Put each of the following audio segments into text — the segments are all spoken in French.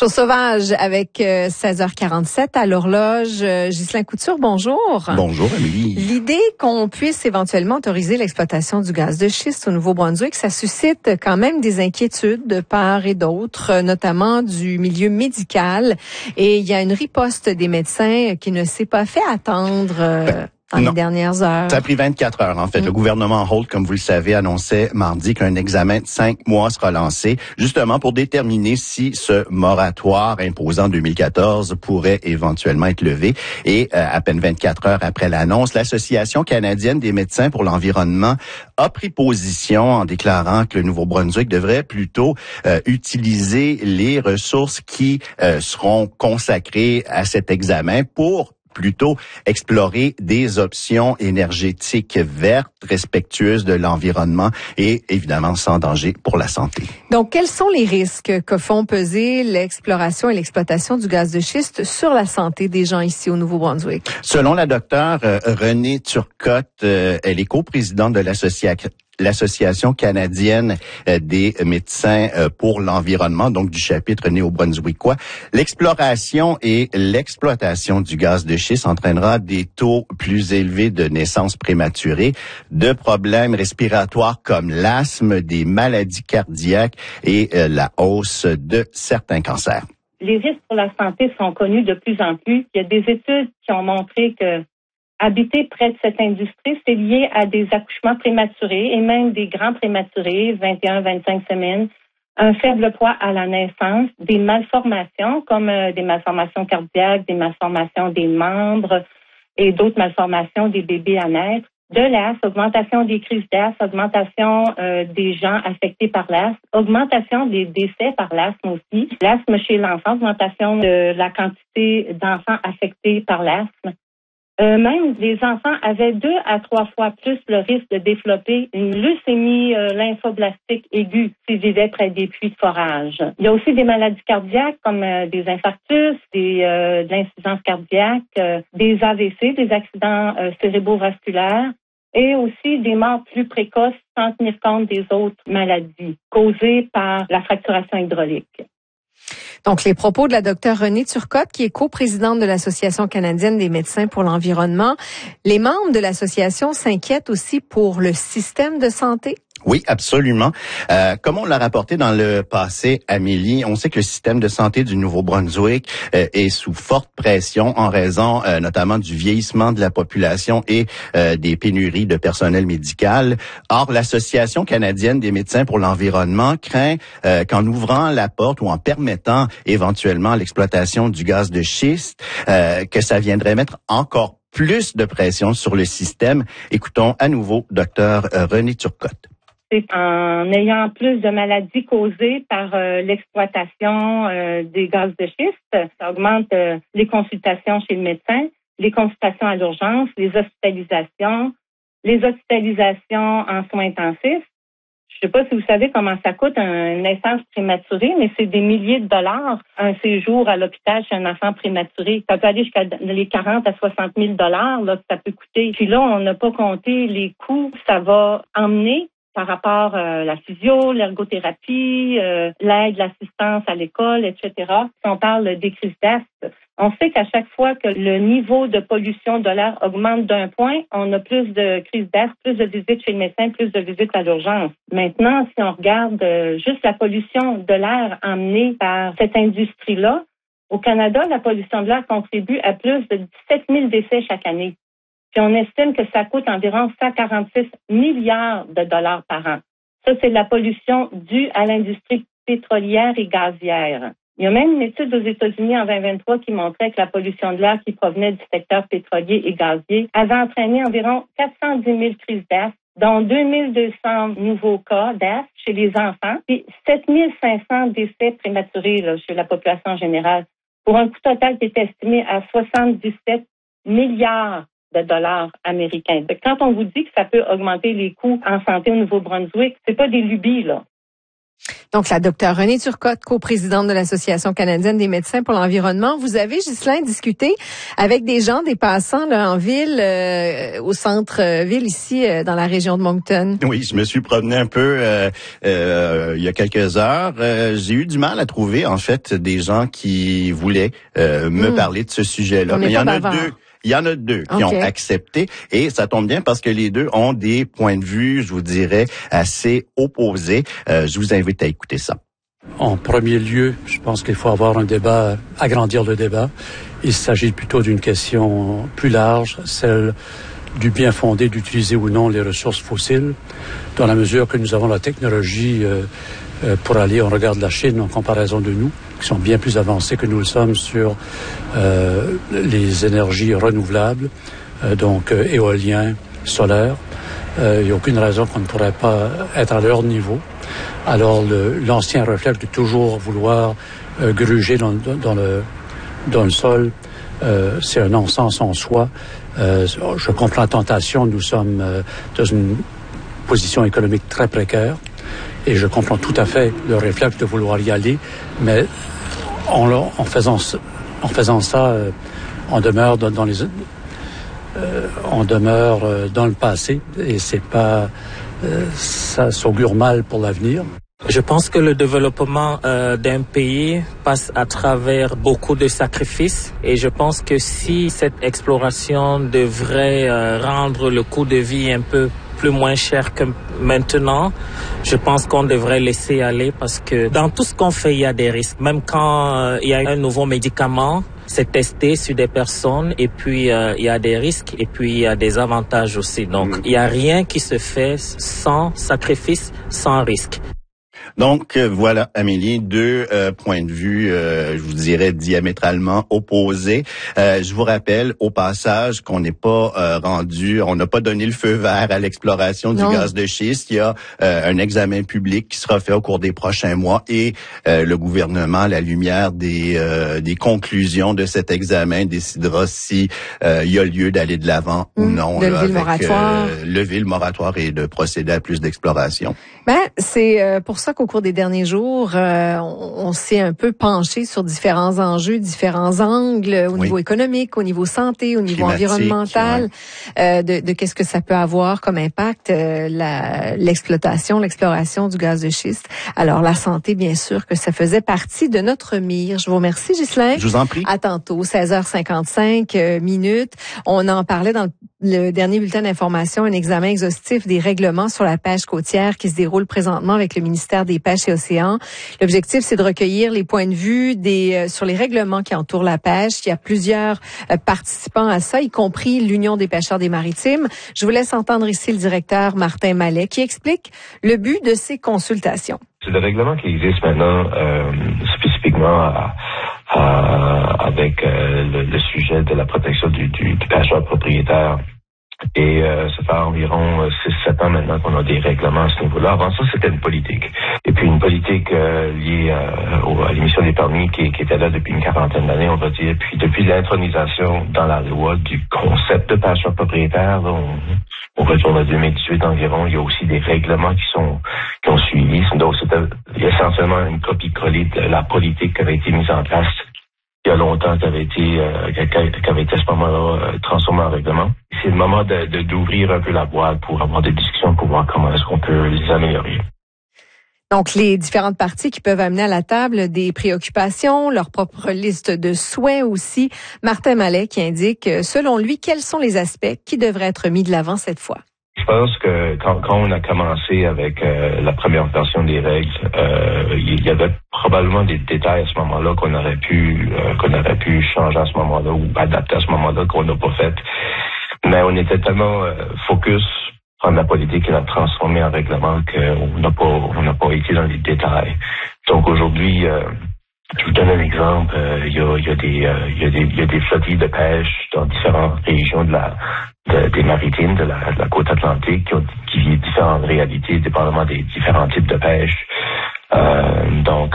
Chose sauvage avec 16h47 à l'horloge. Ghislain Couture, bonjour. Bonjour, Amélie. L'idée qu'on puisse éventuellement autoriser l'exploitation du gaz de schiste au Nouveau-Brunswick, ça suscite quand même des inquiétudes de part et d'autre, notamment du milieu médical. Et il y a une riposte des médecins qui ne s'est pas fait attendre dans les dernières heures. Ça a pris 24 heures, en fait. Le gouvernement Holt, comme vous le savez, annonçait mardi qu'un examen de 5 mois sera lancé, justement pour déterminer si ce moratoire imposé en 2014 pourrait éventuellement être levé. Et à peine 24 heures après l'annonce, l'Association canadienne des médecins pour l'environnement a pris position en déclarant que le Nouveau-Brunswick devrait plutôt utiliser les ressources qui seront consacrées à cet examen pour plutôt explorer des options énergétiques vertes, respectueuses de l'environnement et évidemment sans danger pour la santé. Donc, quels sont les risques que font peser l'exploration et l'exploitation du gaz de schiste sur la santé des gens ici au Nouveau-Brunswick? Selon la docteure Renée Turcotte, elle est coprésidente de l'Association canadienne des médecins pour l'environnement, donc du chapitre néo-brunswickois. L'exploration et l'exploitation du gaz de schiste entraînera des taux plus élevés de naissances prématurées, de problèmes respiratoires comme l'asthme, des maladies cardiaques et la hausse de certains cancers. Les risques pour la santé sont connus de plus en plus. Il y a des études qui ont montré que habiter près de cette industrie, c'est lié à des accouchements prématurés et même des grands prématurés, 21-25 semaines, un faible poids à la naissance, des malformations comme des malformations cardiaques, des malformations des membres et d'autres malformations des bébés à naître, de l'asthme, augmentation des crises d'asthme, augmentation des gens affectés par l'asthme, augmentation des décès par l'asthme aussi, l'asthme chez l'enfant, augmentation de la quantité d'enfants affectés par l'asthme. Même les enfants avaient 2 à 3 fois plus le risque de développer une leucémie lymphoblastique aiguë s'ils vivaient près des puits de forage. Il y a aussi des maladies cardiaques comme des infarctus, de l'insuffisance cardiaque, des AVC, des accidents cérébrovasculaires et aussi des morts plus précoces sans tenir compte des autres maladies causées par la fracturation hydraulique. Donc, les propos de la docteure Renée Turcotte, qui est coprésidente de l'Association canadienne des médecins pour l'environnement. Les membres de l'association s'inquiètent aussi pour le système de santé. Oui, absolument. Comme on l'a rapporté dans le passé, Amélie, on sait que le système de santé du Nouveau-Brunswick est sous forte pression en raison notamment du vieillissement de la population et des pénuries de personnel médical. Or, l'Association canadienne des médecins pour l'environnement craint qu'en ouvrant la porte ou en permettant éventuellement l'exploitation du gaz de schiste, que ça viendrait mettre encore plus de pression sur le système. Écoutons à nouveau Dr Renée Turcotte. C'est en ayant plus de maladies causées par l'exploitation des gaz de schiste. Ça augmente les consultations chez le médecin, les consultations à l'urgence, les hospitalisations en soins intensifs. Je ne sais pas si vous savez comment ça coûte une naissance prématurée, mais c'est des milliers de dollars un séjour à l'hôpital chez un enfant prématuré. Ça peut aller jusqu'à les 40 à 60 000 dollars là, que ça peut coûter. Puis là, on n'a pas compté les coûts que ça va emmener par rapport à la physio, l'ergothérapie, l'aide, l'assistance à l'école, etc. Si on parle des crises d'asthme, on sait qu'à chaque fois que le niveau de pollution de l'air augmente d'un point, on a plus de crises d'asthme, plus de visites chez le médecin, plus de visites à l'urgence. Maintenant, si on regarde juste la pollution de l'air emmenée par cette industrie-là, au Canada, la pollution de l'air contribue à plus de 17 000 décès chaque année. Puis on estime que ça coûte environ 146 milliards de dollars par an. Ça, c'est la pollution due à l'industrie pétrolière et gazière. Il y a même une étude aux États-Unis en 2023 qui montrait que la pollution de l'air qui provenait du secteur pétrolier et gazier avait entraîné environ 410 000 crises d'asthme, dont 2200 nouveaux cas d'asthme chez les enfants et 7500 décès prématurés là, chez la population générale, pour un coût total qui est estimé à 77 milliards de dollars américains. Quand on vous dit que ça peut augmenter les coûts en santé au Nouveau-Brunswick, c'est pas des lubies, là. Donc, la docteure Renée Turcotte, coprésidente de l'Association canadienne des médecins pour l'environnement. Vous avez, Ghislain, discuté avec des gens, des passants là, en ville, au centre-ville ici, dans la région de Moncton. Oui, je me suis promené un peu il y a quelques heures. J'ai eu du mal à trouver, en fait, des gens qui voulaient me parler de ce sujet-là. Mais il y en a deux. Il y en a deux qui ont accepté et ça tombe bien parce que les deux ont des points de vue, je vous dirais, assez opposés. Je vous invite à écouter ça. En premier lieu, je pense qu'il faut avoir un débat, agrandir le débat. Il s'agit plutôt d'une question plus large, celle du bien fondé d'utiliser ou non les ressources fossiles, dans la mesure que nous avons la technologie pour aller, on regarde la Chine en comparaison de nous, qui sont bien plus avancés que nous le sommes sur les énergies renouvelables, donc éolien, solaire. Il n'y a aucune raison qu'on ne pourrait pas être à leur niveau. Alors l'ancien réflexe de toujours vouloir gruger dans le sol, c'est un non-sens en soi. Je comprends la tentation, nous sommes dans une position économique très précaire et je comprends tout à fait le réflexe de vouloir y aller, mais en faisant ça, on demeure dans le passé et c'est pas ça s'augure mal pour l'avenir. Je pense que le développement d'un pays passe à travers beaucoup de sacrifices et je pense que si cette exploration devrait rendre le coût de vie un peu plus moins cher que maintenant, je pense qu'on devrait laisser aller parce que dans tout ce qu'on fait, il y a des risques. Même quand il y a un nouveau médicament, c'est testé sur des personnes et puis il y a des risques et puis il y a des avantages aussi. Donc, il n'y a rien qui se fait sans sacrifice, sans risque. Donc, voilà, Amélie, deux points de vue, je vous dirais, diamétralement opposés. Je vous rappelle, au passage, qu'on n'est pas on n'a pas donné le feu vert à l'exploration du gaz de schiste. Il y a un examen public qui sera fait au cours des prochains mois et le gouvernement, à la lumière des conclusions de cet examen, décidera si il y a lieu d'aller de l'avant ou non. Lever le moratoire et de procéder à plus d'exploration. C'est pour ça qu'au cours des derniers jours, on s'est un peu penché sur différents enjeux, différents angles au niveau économique, au niveau santé, au niveau environnemental, de qu'est-ce que ça peut avoir comme impact l'exploration du gaz de schiste. Alors la santé, bien sûr, que ça faisait partie de notre mire. Je vous remercie, Ghislain. Je vous en prie. À tantôt, 16h55 minutes. On en parlait dans le dernier bulletin d'information, un examen exhaustif des règlements sur la pêche côtière qui se déroule présentement avec le ministère des Pêches et Océans. L'objectif, c'est de recueillir les points de vue sur les règlements qui entourent la pêche. Il y a plusieurs participants à ça, y compris l'Union des pêcheurs des maritimes. Je vous laisse entendre ici le directeur Martin Mallet qui explique le but de ces consultations. C'est le règlement qui existe maintenant spécifiquement avec le sujet de la protection du pêcheur propriétaire. Et ça fait environ 6-7 ans maintenant qu'on a des règlements à ce niveau-là. Avant ça, c'était une politique. Et puis une politique liée à l'émission des permis qui était là depuis une quarantaine d'années, on va dire. Puis depuis l'intronisation dans la loi du concept de pêcheur propriétaire, là, on retourne à 2018 environ, il y a aussi des règlements qui ont suivi. Donc c'était essentiellement une copie-collée de la politique qui avait été mise en place il y a longtemps, qui avait été à ce moment-là transformé en règlement. C'est le moment d'ouvrir un peu la boîte pour avoir des discussions pour voir comment est-ce qu'on peut les améliorer. Donc, les différentes parties qui peuvent amener à la table des préoccupations, leur propre liste de souhaits aussi. Martin Mallet qui indique, selon lui, quels sont les aspects qui devraient être mis de l'avant cette fois. Je pense que quand on a commencé avec la première version des règles, il y avait probablement des détails à ce moment-là qu'on aurait pu changer à ce moment-là ou adapter à ce moment-là qu'on n'a pas fait. Mais on était tellement focus prendre la politique et la transformer en règlement qu'on n'a pas été dans les détails. Donc aujourd'hui, je vous donne un exemple. Il y a des flottilles de pêche dans différentes régions des maritimes, de la côte atlantique, qui vivent différentes réalités, dépendamment des différents types de pêche. Donc,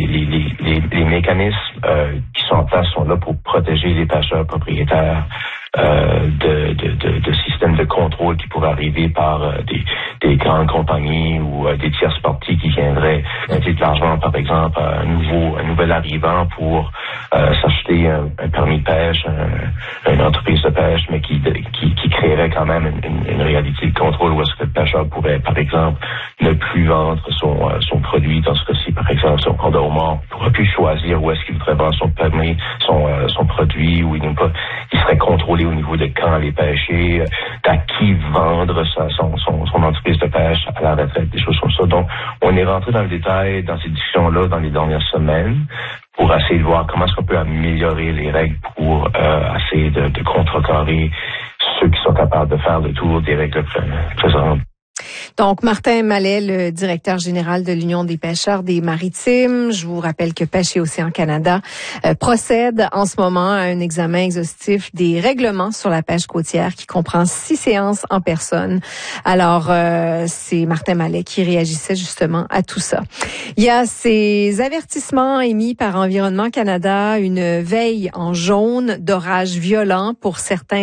les mécanismes qui sont en place sont là pour protéger les pêcheurs propriétaires de systèmes de contrôle qui pourraient arriver par des grandes compagnies ou des tierces parties qui viendraient mettre de l'argent, par exemple, à un nouvel arrivant pour s'acheter un permis de pêche, une entreprise de pêche, mais qui créerait quand même une réalité de contrôle où est-ce que le pêcheur pourrait, par exemple, ne plus vendre son produit. Dans ce cas-ci, par exemple, son corps de homard pourrait plus choisir où est-ce qu'il voudrait vendre son permis, son produit, ou il serait contrôlé au niveau de quand aller pêcher, à qui vendre son entreprise de pêche à la retraite, des choses comme ça. Donc, on est rentré dans le détail dans ces discussions-là dans les dernières semaines pour essayer de voir comment est-ce qu'on peut améliorer les règles pour essayer de contrecarrer ceux qui sont capables de faire le tour des règles présentes. Donc, Martin Mallet, le directeur général de l'Union des pêcheurs des maritimes. Je vous rappelle que Pêche et Océan Canada procède en ce moment à un examen exhaustif des règlements sur la pêche côtière qui comprend 6 séances en personne. Alors, c'est Martin Mallet qui réagissait justement à tout ça. Il y a ces avertissements émis par Environnement Canada, une veille en jaune d'orages violents pour certains